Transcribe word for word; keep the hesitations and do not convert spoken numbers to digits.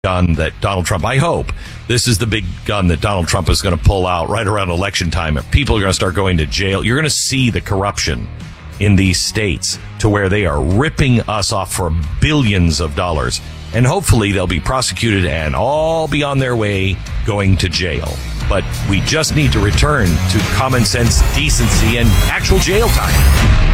gun that Donald Trump, I hope, this is the big gun that Donald Trump is going to pull out right around election time. People are going to start going to jail. You're going to see the corruption in these states to where they are ripping us off for billions of dollars. And hopefully they'll be prosecuted and all be on their way going to jail. But we just need to return to common sense, decency, and actual jail time.